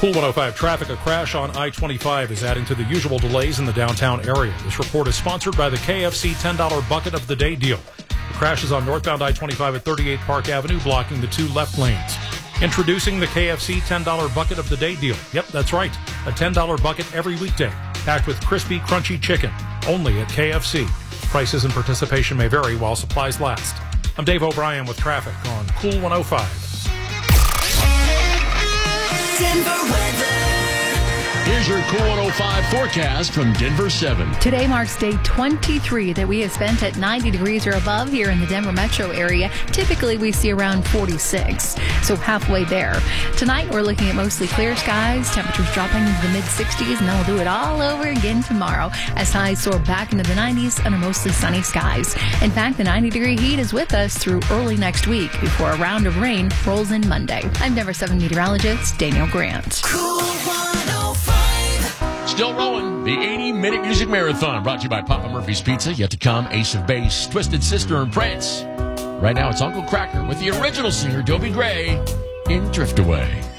Cool 105 traffic. A crash on I-25 is adding to the usual delays in the downtown area. This report is sponsored by the KFC $10 Bucket of the Day deal. The crash is on northbound I-25 at 38 Park Avenue, blocking the two left lanes. Introducing the KFC $10 Bucket of the Day deal. Yep, that's right. A $10 bucket every weekday, packed with crispy, crunchy chicken. Only at KFC. Prices and participation may vary while supplies last. I'm Dave O'Brien with traffic on Cool 105. Denver weather. Here's your Cool 105 forecast from Denver 7. Today marks day 23 that we have spent at 90 degrees or above here in the Denver metro area. Typically, we see around 46, so halfway there. Tonight, we're looking at mostly clear skies, temperatures dropping into the mid-60s, and then we'll do it all over again tomorrow as highs soar back into the 90s under mostly sunny skies. In fact, the 90-degree heat is with us through early next week before a round of rain rolls in Monday. I'm Denver 7 meteorologist Daniel Grant. Cool 105. Still rolling. The 80-minute music marathon brought to you by Papa Murphy's Pizza. Yet to come, Ace of Base, Twisted Sister, and Prince. Right now, it's Uncle Cracker with the original singer, Dobie Gray, in Drift Away.